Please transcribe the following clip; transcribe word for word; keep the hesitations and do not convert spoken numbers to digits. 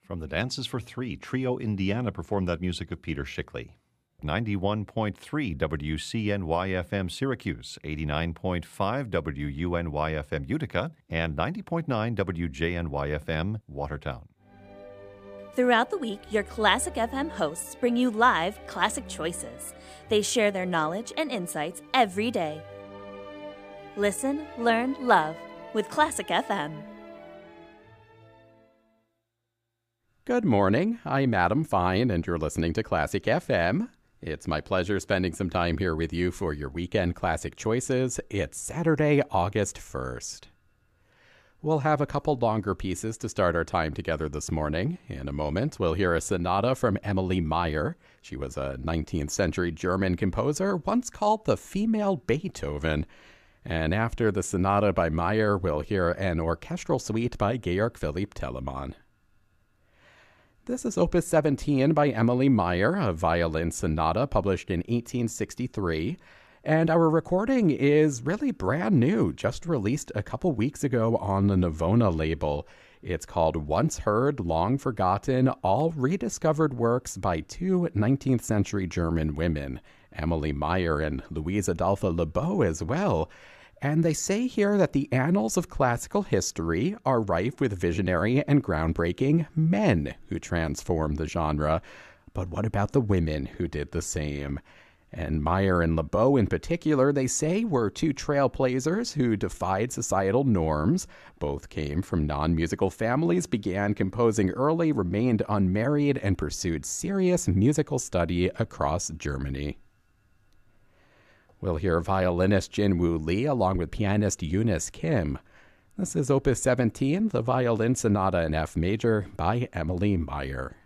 From the Dances for Three, Trio Indiana performed that music of Peter Shickley. ninety-one point three W C N Y F M Syracuse, eighty-nine point five W U N Y F M Utica, and ninety point nine W J N Y F M Watertown. Throughout the week, your Classic F M hosts bring you live Classic Choices. They share their knowledge and insights every day. Listen, learn, love with Classic F M. Good morning. I'm Adam Fine, and you're listening to Classic F M. It's my pleasure spending some time here with you for your weekend Classic Choices. It's Saturday, August first. We'll have a couple longer pieces to start our time together this morning. In a moment, we'll hear a sonata from Emily Meyer. She was a nineteenth century German composer, once called the female Beethoven. And after the sonata by Meyer, we'll hear an orchestral suite by Georg Philipp Telemann. This is Opus seventeen by Emily Meyer, a violin sonata published in eighteen sixty-three. And our recording is really brand new, just released a couple weeks ago on the Navona label. It's called Once Heard, Long Forgotten, All Rediscovered Works by Two nineteenth century German Women, Emily Meyer and Louise Adolphe Lebeau as well. And they say here that the annals of classical history are rife with visionary and groundbreaking men who transformed the genre. But what about the women who did the same? And Meyer and Lebeau in particular, they say, were two trailblazers who defied societal norms. Both came from non-musical families, began composing early, remained unmarried, and pursued serious musical study across Germany. We'll hear violinist Jinwoo Lee along with pianist Eunice Kim. This is Opus seventeen, the Violin Sonata in F Major by Emily Meyer.